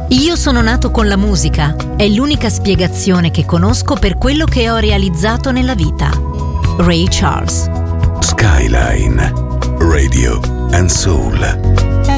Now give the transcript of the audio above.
Io sono nato con la musica, è l'unica spiegazione che conosco per quello che ho realizzato nella vita. Ray Charles. Skyline, Radio and Soul.